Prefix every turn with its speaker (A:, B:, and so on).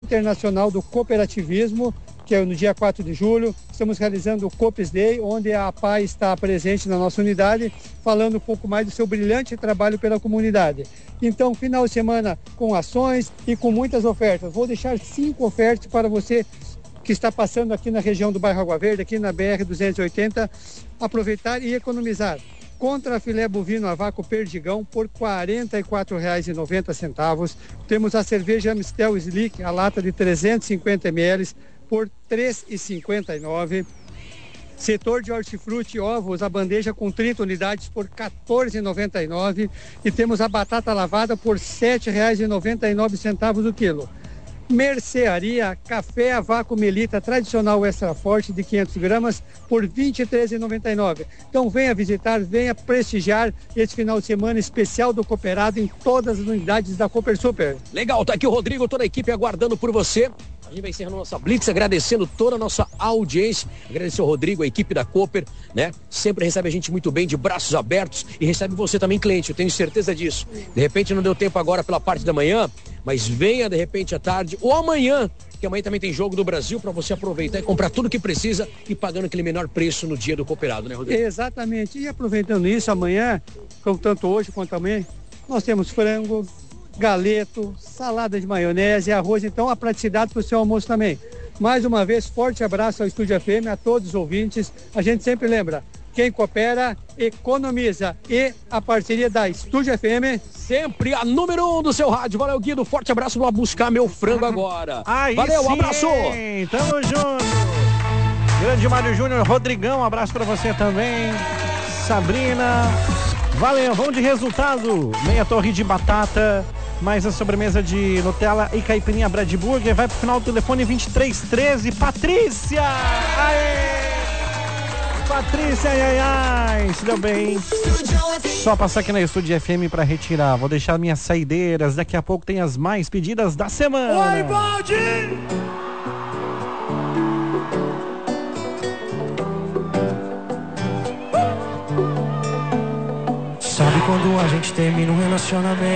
A: Internacional do Cooperativismo, que é no dia 4 de julho. Estamos realizando o Coops Day, onde a APAI está presente na nossa unidade, falando um pouco mais do seu brilhante trabalho pela comunidade. Então, final de semana com ações e com muitas ofertas. Vou deixar 5 ofertas para você que está passando aqui na região do bairro Água Verde, aqui na BR-280, aproveitar e economizar. Contra filé bovino a vácuo Perdigão por R$ 44,90. Temos a cerveja Amistel Slick, a lata de 350 ml, por R$ 3,59. Setor de hortifruti e ovos, a bandeja com 30 unidades por R$ 14,99. E temos a batata lavada por R$ 7,99 o quilo. Mercearia, café a vácuo Melita tradicional extra forte de 500 gramas por R$ 23,99. Então venha visitar, venha prestigiar esse final de semana especial do Cooperado em todas as unidades da Cooper Super.
B: Legal, tá aqui o Rodrigo, toda a equipe aguardando por você. A gente vai encerrando nossa Blitz, agradecendo toda a nossa audiência, agradecer ao Rodrigo, a equipe da Cooper, né? Sempre recebe a gente muito bem, de braços abertos, e recebe você também, cliente, eu tenho certeza disso. De repente não deu tempo agora pela parte da manhã, mas venha de repente à tarde ou amanhã, que amanhã também tem jogo do Brasil, para você aproveitar e comprar tudo que precisa e pagando aquele menor preço no dia do Cooperado, né, Rodrigo?
A: Exatamente, e aproveitando isso, amanhã, como tanto hoje quanto amanhã, nós temos frango, galeto, salada de maionese, arroz, então a praticidade para o seu almoço também. Mais uma vez, forte abraço ao Estúdio FM, a todos os ouvintes. A gente sempre lembra, quem coopera, economiza. E a parceria da Estúdio FM,
B: sempre a número 1 do seu rádio. Valeu, Guido, forte abraço, vou buscar meu frango agora.
C: Aí
B: valeu,
C: sim,
B: abraço.
C: Tamo junto. Grande Mário Júnior, Rodrigão, abraço pra você também. Sabrina, valeu, vamos de resultado. Meia torre de batata, mais a sobremesa de Nutella e caipirinha Brad Burger. Vai pro final do telefone 2313. Patrícia! Aê! Patrícia, ai, se deu bem. Só passar aqui na Estúdio FM pra retirar. Vou deixar minhas saideiras. Daqui a pouco tem as mais pedidas da semana.
D: Oi, Baldi! Sabe quando a gente termina um relacionamento?